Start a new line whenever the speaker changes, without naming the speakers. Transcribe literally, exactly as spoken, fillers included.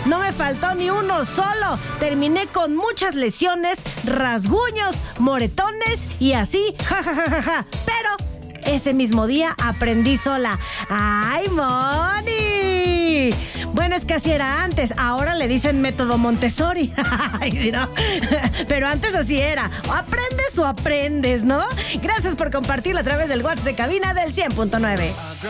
No me faltó ni uno solo. Terminé con muchas lesiones, rasguños, moretones y así, ja, ja, ja, ja, ja. Pero ese mismo día aprendí sola. ¡Ay, Moni! Bueno, es que así era antes. Ahora le dicen método Montessori. Ay, ¿no? Pero antes así era. O aprendes o aprendes, ¿no? Gracias por compartirlo a través del WhatsApp de cabina del cien punto nueve.